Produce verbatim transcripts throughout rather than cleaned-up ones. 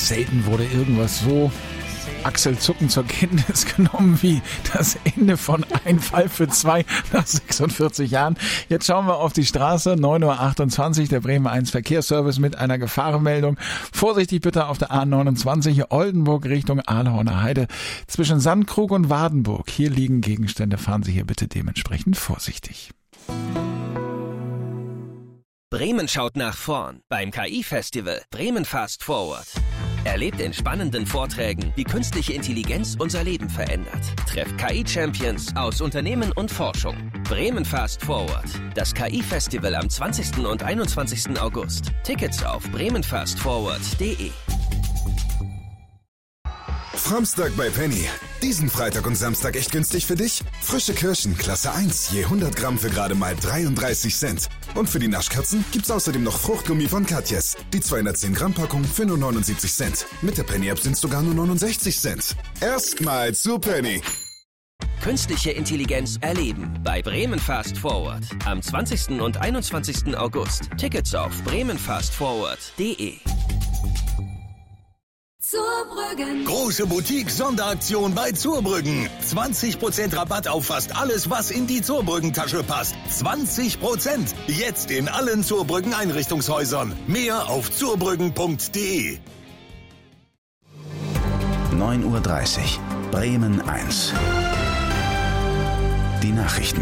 Selten wurde irgendwas so achselzuckend zur Kenntnis genommen wie das Ende von Ein Fall für zwei nach sechsundvierzig Jahren. Jetzt schauen wir auf die Straße, neun Uhr achtundzwanzig, der Bremen eins Verkehrsservice mit einer Gefahrenmeldung. Vorsichtig bitte auf der A neunundzwanzig, Oldenburg Richtung Ahlhorner Heide, zwischen Sandkrug und Wadenburg. Hier liegen Gegenstände, fahren Sie hier bitte dementsprechend vorsichtig. Bremen schaut nach vorn beim K I-Festival Bremen Fast Forward. Erlebt in spannenden Vorträgen, wie künstliche Intelligenz unser Leben verändert. Trefft K I-Champions aus Unternehmen und Forschung. Bremen Fast Forward. Das K I-Festival am zwanzigsten und einundzwanzigsten August. Tickets auf bremen fast forward punkt de. Framstag bei Penny. Diesen Freitag und Samstag echt günstig für dich? Frische Kirschen, Klasse eins, je hundert Gramm für gerade mal dreiunddreißig Cent. Und für die Naschkatzen gibt's außerdem noch Fruchtgummi von Katjes. Die zweihundertzehn Gramm Packung für nur neunundsiebzig Cent. Mit der Penny-App sind's sogar nur neunundsechzig Cent. Erstmal zu Penny. Künstliche Intelligenz erleben bei Bremen Fast Forward. Am zwanzigsten und einundzwanzigsten August. Tickets auf bremen fast forward punkt de. Zurbrüggen. Große Boutique-Sonderaktion bei Zurbrüggen. zwanzig Prozent Rabatt auf fast alles, was in die Zurbrüggen-Tasche passt. zwanzig Prozent. Jetzt in allen Zurbrüggen-Einrichtungshäusern. Mehr auf zurbrüggen punkt de. neun Uhr dreißig. Bremen eins. Die Nachrichten.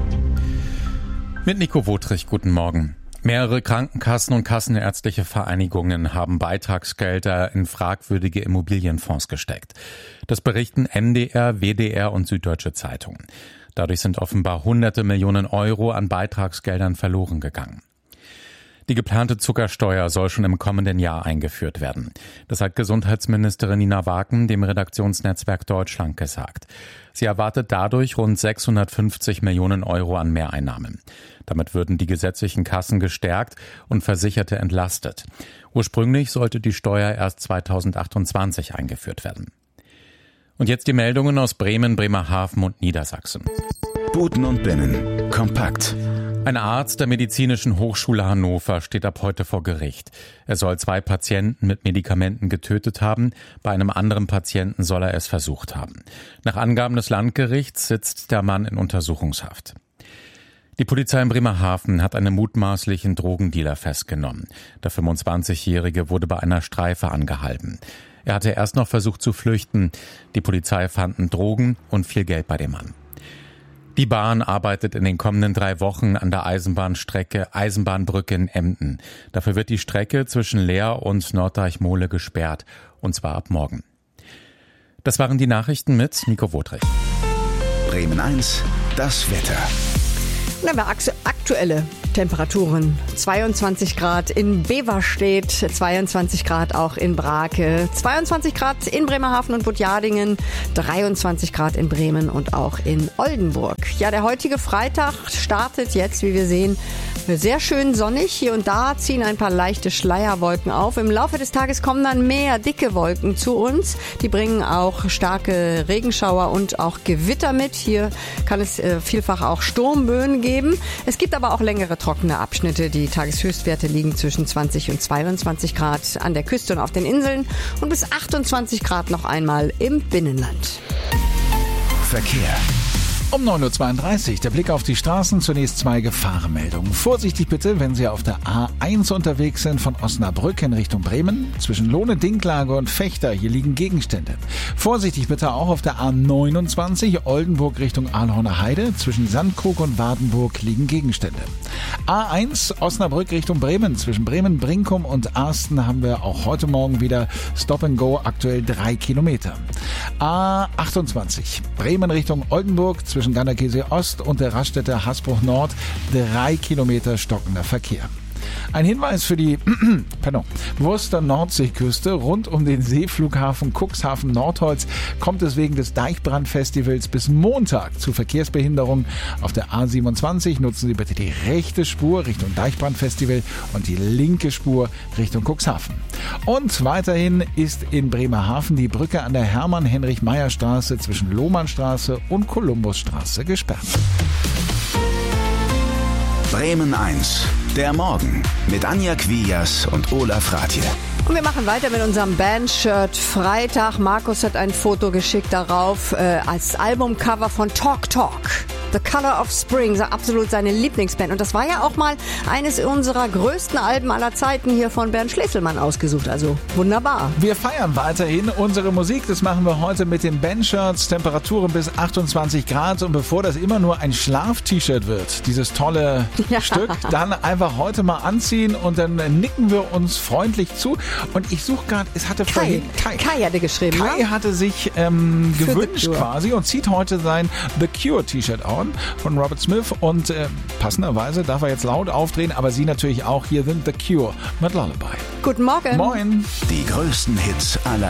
Mit Nico Wotrich, guten Morgen. Mehrere Krankenkassen und kassenärztliche Vereinigungen haben Beitragsgelder in fragwürdige Immobilienfonds gesteckt. Das berichten N D R, W D R und Süddeutsche Zeitung. Dadurch sind offenbar hunderte Millionen Euro an Beitragsgeldern verloren gegangen. Die geplante Zuckersteuer soll schon im kommenden Jahr eingeführt werden. Das hat Gesundheitsministerin Nina Waken dem Redaktionsnetzwerk Deutschland gesagt. Sie erwartet dadurch rund sechshundertfünfzig Millionen Euro an Mehreinnahmen. Damit würden die gesetzlichen Kassen gestärkt und Versicherte entlastet. Ursprünglich sollte die Steuer erst zweitausendachtundzwanzig eingeführt werden. Und jetzt die Meldungen aus Bremen, Bremerhaven und Niedersachsen. Buten und Binnen. Kompakt. Ein Arzt der Medizinischen Hochschule Hannover steht ab heute vor Gericht. Er soll zwei Patienten mit Medikamenten getötet haben. Bei einem anderen Patienten soll er es versucht haben. Nach Angaben des Landgerichts sitzt der Mann in Untersuchungshaft. Die Polizei in Bremerhaven hat einen mutmaßlichen Drogendealer festgenommen. Der fünfundzwanzigjährige wurde bei einer Streife angehalten. Er hatte erst noch versucht zu flüchten. Die Polizei fanden Drogen und viel Geld bei dem Mann. Die Bahn arbeitet in den kommenden drei Wochen an der Eisenbahnstrecke Eisenbahnbrücke in Emden. Dafür wird die Strecke zwischen Leer und Norddeich-Mohle gesperrt, und zwar ab morgen. Das waren die Nachrichten mit Nico Wotrich. Bremen eins, das Wetter. Und dann haben wir aktuelle Temperaturen. zweiundzwanzig Grad in Beverstedt, zweiundzwanzig Grad auch in Brake, zweiundzwanzig Grad in Bremerhaven und Butjadingen, dreiundzwanzig Grad in Bremen und auch in Oldenburg. Ja, der heutige Freitag startet jetzt, wie wir sehen, sehr schön sonnig. Hier und da ziehen ein paar leichte Schleierwolken auf. Im Laufe des Tages kommen dann mehr dicke Wolken zu uns. Die bringen auch starke Regenschauer und auch Gewitter mit. Hier kann es äh, vielfach auch Sturmböen geben. Es gibt aber auch längere trockene Abschnitte. Die Tageshöchstwerte liegen zwischen zwanzig und zweiundzwanzig Grad an der Küste und auf den Inseln und bis achtundzwanzig Grad noch einmal im Binnenland. Verkehr. Um neun Uhr zweiunddreißig, der Blick auf die Straßen, zunächst zwei Gefahrenmeldungen. Vorsichtig bitte, wenn Sie auf der A eins unterwegs sind von Osnabrück in Richtung Bremen. Zwischen Lohne, Dinklage und Fechter, hier liegen Gegenstände. Vorsichtig bitte auch auf der A neunundzwanzig, Oldenburg Richtung Ahlhorner Heide. Zwischen Sandkrug und Wadenburg liegen Gegenstände. A eins, Osnabrück Richtung Bremen. Zwischen Bremen, Brinkum und Arsten haben wir auch heute Morgen wieder Stop and Go, aktuell drei Kilometer. A achtundzwanzig, Bremen Richtung Oldenburg. Zwischen Ganderkesee Ost und der Raststätte Hasbruch Nord drei Kilometer stockender Verkehr. Ein Hinweis für die pardon, Wurster Nordseeküste rund um den Seeflughafen Cuxhaven Nordholz kommt es wegen des Deichbrandfestivals bis Montag zu Verkehrsbehinderungen. Auf der A siebenundzwanzig nutzen Sie bitte die rechte Spur Richtung Deichbrandfestival und die linke Spur Richtung Cuxhaven. Und weiterhin ist in Bremerhaven die Brücke an der Hermann-Heinrich-Meyer-Straße zwischen Lohmannstraße und Kolumbusstraße gesperrt. Bremen eins, der Morgen mit Anja Quias und Olaf Rathje. Und wir machen weiter mit unserem Bandshirt Freitag. Markus hat ein Foto geschickt darauf äh, als Albumcover von Talk Talk. The Color of Spring, absolut seine Lieblingsband. Und das war ja auch mal eines unserer größten Alben aller Zeiten hier von Bernd Schleselmann ausgesucht. Also wunderbar. Wir feiern weiterhin unsere Musik. Das machen wir heute mit den Bandshirts. Temperaturen bis achtundzwanzig Grad. Und bevor das immer nur ein Schlaf-T-Shirt wird, dieses tolle ja. Stück, dann einfach heute mal anziehen und dann nicken wir uns freundlich zu. Und ich suche gerade, es hatte Kai. vorhin... Kai. Kai hatte geschrieben, Kai ne? hatte sich ähm, gewünscht quasi und zieht heute sein The Cure T-Shirt auf von Robert Smith und äh, passenderweise darf er jetzt laut aufdrehen, aber sie natürlich auch. Hier sind The Cure mit Lullaby. Guten Morgen. Moin. Die größten Hits aller